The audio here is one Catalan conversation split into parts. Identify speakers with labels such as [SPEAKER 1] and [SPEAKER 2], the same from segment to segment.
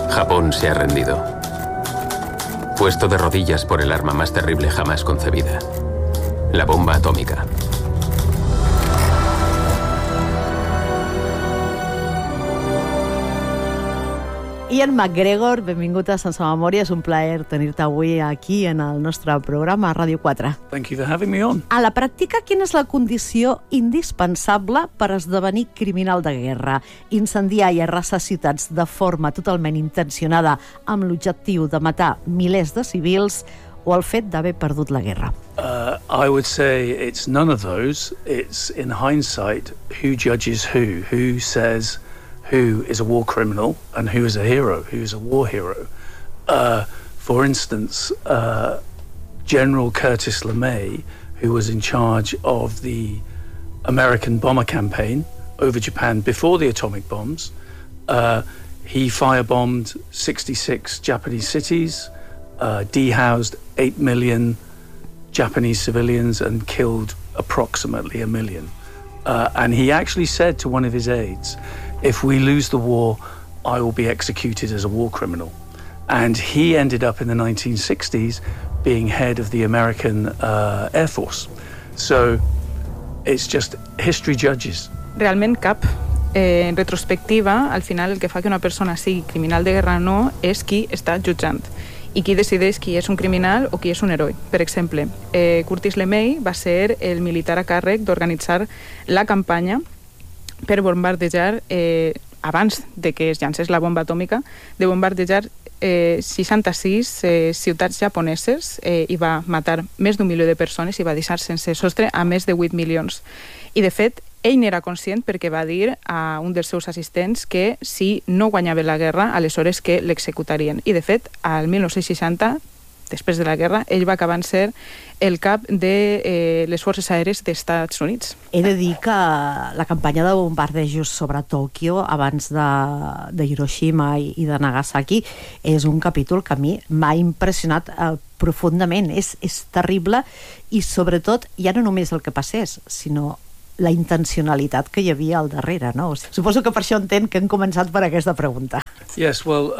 [SPEAKER 1] Japón se ha rendido. Puesto de rodillas por el arma más terrible jamás concebida. La bomba atómica.
[SPEAKER 2] Ian McGregor, benvingut a Sense Memòria. És un plaer tenir-te avui aquí en el nostre programa a Ràdio 4.
[SPEAKER 3] Thank you for having me on.
[SPEAKER 2] A la pràctica, quina és la condició indispensable per esdevenir criminal de guerra? Incendiar i arrasar ciutats de forma totalment intencionada amb l'objectiu de matar milers de civils o el fet d'haver perdut la guerra?
[SPEAKER 3] I would say it's none of those. It's, in hindsight, who judges who says who is a war criminal and who is a hero, who is a war hero. For instance, General Curtis LeMay, who was in charge of the American bomber campaign over Japan before the atomic bombs, he firebombed 66 Japanese cities, dehoused 8 million Japanese civilians and killed approximately 1 million. And he actually said to one of his aides, if we lose the war, I will be executed as a war criminal. And he ended up in the 1960s being head of the American Air Force. So it's just history judges.
[SPEAKER 4] Realment cap. En retrospectiva, al final el que fa que una persona sigui criminal de guerra o no és qui està jutjant i qui decideix qui és un criminal o qui és un heroi. Per exemple, Curtis LeMay va ser el militar a càrrec d'organitzar la campanya per bombardejar, abans de que es llancés la bomba atòmica, de bombardejar 66 ciutats japoneses i va matar més d'1 milió de persones i va deixar sense sostre a més de 8 milions. I, de fet, ell n'era conscient perquè va dir a un dels seus assistents que si no guanyava la guerra, aleshores que l'executarien. I, de fet, al 1960, després de la guerra, ell va acabar ser el cap de les forces aèries dels Estats Units.
[SPEAKER 2] He de dir que la campanya de bombardejos sobre Tòquio abans de Hiroshima i de Nagasaki és un capítol que a mi m'ha impressionat profundament. És terrible i, sobretot, ja no només el que passés, sinó la intencionalitat que hi havia al darrere, no? Suposo que per això entenc que hem començat per aquesta pregunta.
[SPEAKER 3] Yes, well,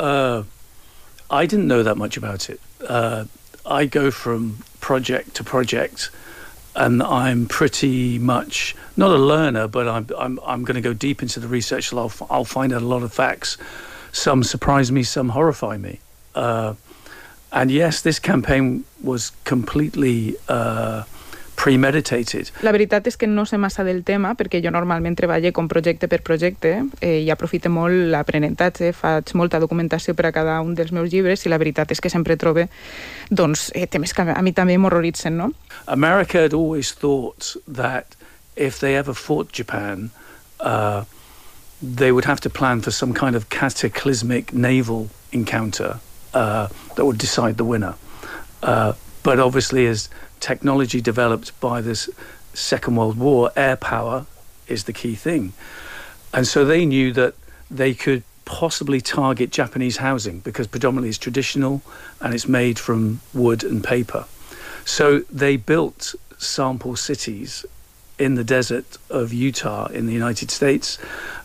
[SPEAKER 3] I didn't know that much about it. I go from project to project, and I'm pretty much not a learner, but I'm going to go deep into the research. So I'll find out a lot of facts. Some surprise me, some horrify me. And yes, this campaign was completely premeditated.
[SPEAKER 4] La veritat és que no sé massa del tema perquè jo normalment treballo com projecte per projecte i aprofito molt l'aprenentatge, faig molta documentació per a cada un dels meus llibres i la veritat és que sempre trobo temes que a mi també m'horroritzen, no?
[SPEAKER 3] America had always thought that if they ever fought Japan, they would have to plan for some kind of cataclysmic naval encounter that would decide the winner. But obviously, as technology developed by this Second World War, air power is the key thing. And so they knew that they could possibly target Japanese housing because predominantly it's traditional and it's made from wood and paper. So they built sample cities in the desert of Utah in the United States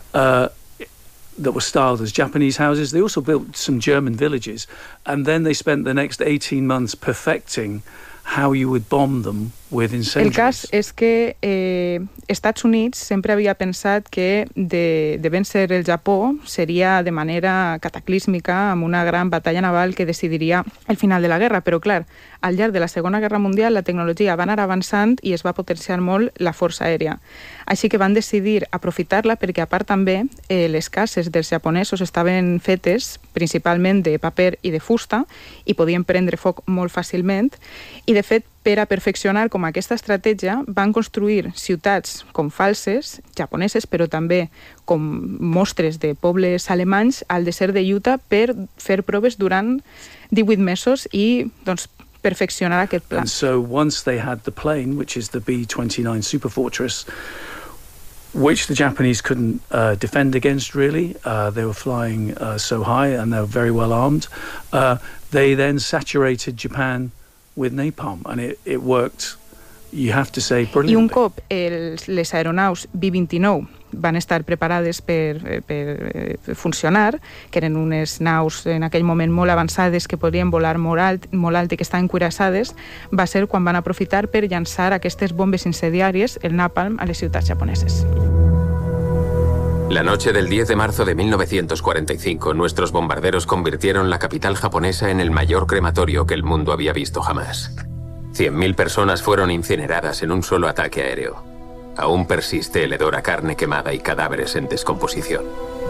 [SPEAKER 3] that were styled as Japanese houses. They also built some German villages, and then they spent the next 18 months perfecting how you would bomb them with incendiaries.
[SPEAKER 4] El cas és que Estats Units sempre havia pensat que de vèncer el Japó seria de manera cataclísmica amb una gran batalla naval que decidiria el final de la guerra, però clar, al llarg de la Segona Guerra Mundial la tecnologia va anar avançant i es va potenciar molt la força aèria. Així que van decidir aprofitar-la perquè a part també les cases dels japonesos estaven fetes principalment de paper i de fusta i podien prendre foc molt fàcilment i de fet per a perfeccionar com aquesta estratègia van construir ciutats com falses, japoneses, però també com mostres de pobles alemanys al desert de Utah per fer proves durant 18 mesos i doncs perfeccionar aquest pla.
[SPEAKER 3] And so once they had the plane, which is the B-29 Superfortress, which the Japanese couldn't defend against really, they were flying so high and they were very well armed, they then saturated Japan with napalm, and it worked, you have to say brilliantly.
[SPEAKER 4] I un cop les aeronaus B-29 van estar preparades per funcionar, que eren unes naus en aquell moment molt avançades que podien volar molt alt i que estaven cuirassades, va ser quan van aprofitar per llançar aquestes bombes incendiàries, el napalm, a les ciutats japoneses.
[SPEAKER 1] La noche del 10 de marzo de 1945, nuestros bombarderos convirtieron la capital japonesa en el mayor crematorio que el mundo había visto jamás. 100.000 personas fueron incineradas en un solo ataque aéreo. Aún persiste el hedor a carne quemada y cadáveres en descomposición.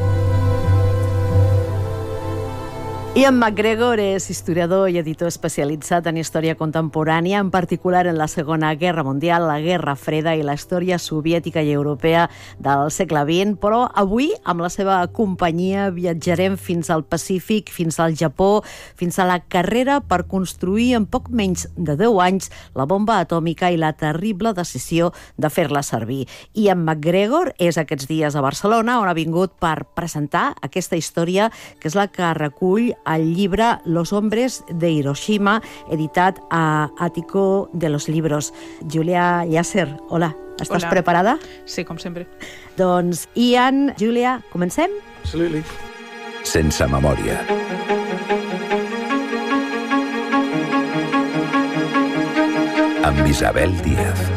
[SPEAKER 2] Ian McGregor és historiador i editor especialitzat en història contemporània, en particular en la Segona Guerra Mundial, la Guerra Freda i la història soviètica i europea del segle XX, però avui, amb la seva companyia, viatjarem fins al Pacífic, fins al Japó, fins a la carrera per construir en poc menys de 10 anys la bomba atòmica i la terrible decisió de fer-la servir. Ian McGregor és aquests dies a Barcelona, on ha vingut per presentar aquesta història, que és la que recull el llibre Los hombres de Hiroshima, editat a Ático de los Libros. Julia Llàcer, hola. Estàs preparada?
[SPEAKER 4] Sí, com sempre.
[SPEAKER 2] Doncs, Ian, Julia, comencem?
[SPEAKER 3] Absolutely.
[SPEAKER 5] Sense memòria. Amb Isabel Díaz.